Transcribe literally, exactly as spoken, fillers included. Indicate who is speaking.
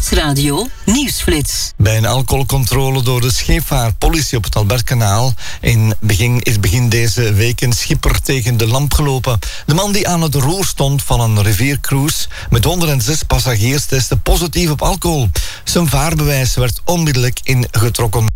Speaker 1: Nieuwsradio Nieuwsflits.
Speaker 2: Bij een alcoholcontrole door de scheepvaartpolitie op het Albertkanaal in begin, is begin deze week een schipper tegen de lamp gelopen. De man die aan het roer stond van een riviercruise met honderdzes passagiers testte positief op alcohol. Zijn vaarbewijs werd onmiddellijk ingetrokken.